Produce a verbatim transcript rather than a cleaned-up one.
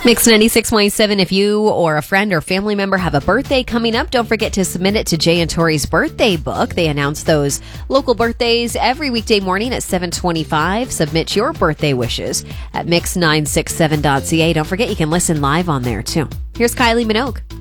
Mix ninety-six point seven. If you or a friend or family member have a birthday coming up, don't forget to submit it to Jay and Tori's birthday book. They announce those local birthdays every weekday morning at seven twenty-five. Submit your birthday wishes at mix nine six seven dot c a. Don't forget you can listen live on there too. Here's Kylie Minogue.